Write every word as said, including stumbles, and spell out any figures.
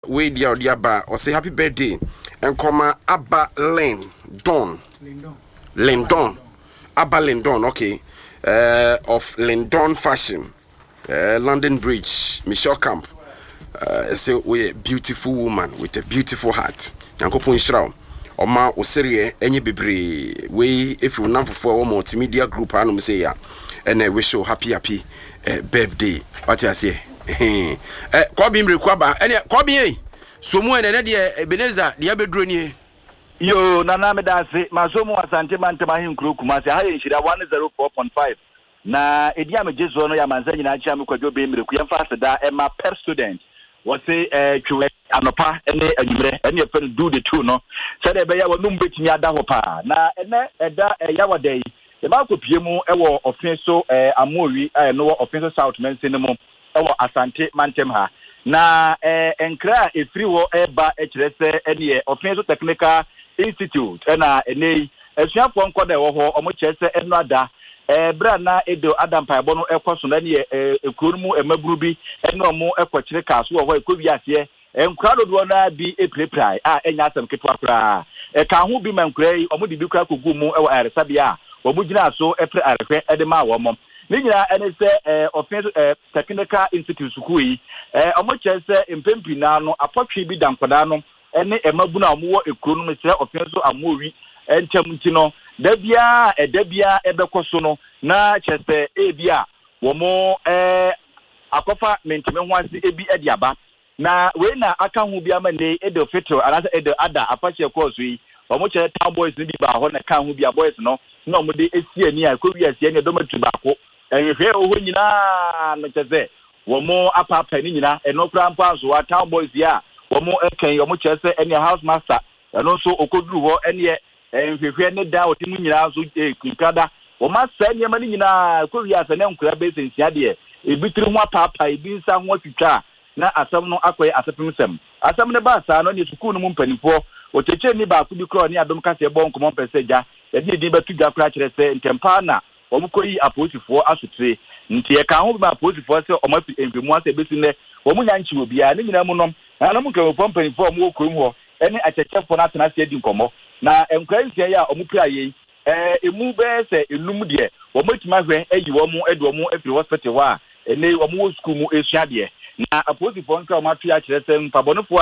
we dia diaba or say happy birthday and comma Abba Lane Don Lindon Lindon Abba Lindon okay uh, of Lindon Fashion uh, London Bridge Michelle Camp uh, say we a beautiful woman with a beautiful heart Yankopon Shroud Oma Osiri enye bebre we if you number for one multimedia group anum say ya and uh, we show happy happy uh, birthday what you say eh Kobi mrekwaba ene Kobi eh so mu ene de Ebenezer de abeduro nie yo nana me da se masomo asante mantema hin kru kuma se ha yinshira one oh four point five na edia me jezo no ya manza nyina acha me kwadwo be mreku yemfa aseda e ma per student what say eh twe anopa ene anwure ene fe do the two no se de be ya wonu mbetimi ada ho pa na ene eda ya wadai e ma kopie mu e wo ofenso eh amowi eh no ofenso south mense ne mu ewo asante mantem ha na eh enkra efiri wo eba ekirese ene ofenso technical institute na ene esuafo nkoda ewo ho omo kirese enu ada eh bra na edo adam paebo no ekoso na ne ekuru mu emaburu bi ene omo ekokire kaso wo ekowi ase enkra dodo na bi epreprai a enya asem ketwa kra e ka ho bi mankrai omo de bi kra kogu mu ewo aresabia omo gina so epre arehwe ede ma wo mom Ninya ene se eh offense eh technical institute sukui eh omo chese empempi na no apotwe bi dankoda no ene emabu na omo ekuro no se offense amowi entem ntino da bia e da bia ebekoso no na chese e bia wo mo eh akofa menteme ho ase ebi ediaba na we na aka ho bia mane edo fetro anasa edo ada apache course yi omo chese town boys ni bi ba ho na ka ho bia boys no na omo de esie ni a ko wi asie ni do matu baako ehwe oho nyina no cheze wo mo apapa ni nyina eno kra mpa so wa town boys ya wo mo eken wo mo cheze ene house master eno so okoduru ho ene ehwe ne da otimu nyina so kinkada wo ma sa nyema ni nyina ko wi ase ne nkura be sensia de ebitiri ho apapa ebi nsa ho atwitwa na asam no akoye asepem sem asam ne ba sa no ne sukuu no mu mpanifo o cheche ni ba ku bi kro ni adom kase bon komo peseja e di di betu dwa kra kire se ntempa na omukoyi aposifo asutire nti e ka ho ba aposifo se omafi empemu ase besi ne omu nyanchi obi a ne nyina mu no na mu ka pompanifo omu okrom ho ene achechefo na atena se di nkomo na enkransia ya omu pia ye eh emu be se enum de omotima hwe ayi wo mu edo mu afiri hospital wa ene omu wo school mu esua de na aposifo nka omatwa kire se mpabonofo